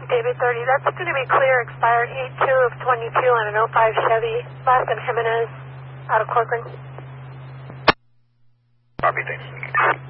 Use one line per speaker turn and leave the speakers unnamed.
David 30, that's going to be clear, expired 8-2 of 22 on an 05 Chevy, last name Jimenez, out of Corcoran.
Copy, thanks.